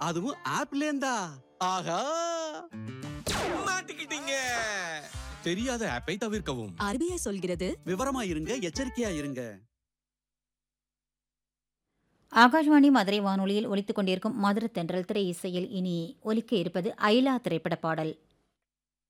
அதுவும் ஆப்லேந்தா. ஆஹா, மாட்டிக்கிட்டீங்க. தெரியாத ஆப்பை தவிர்க்கவும். RBI சொல்கிறது, விவரமா இருங்க, எச்சரிக்கையா இருங்க. ஆகாஷ்வாணி மதுரை வானொலியில் ஒலித்துக் கொண்டிருக்கும் மதுர தென்றல் திரை இசையில் இனி ஒலிக்க இருப்பது அயலா திரைப்பட பாடல்.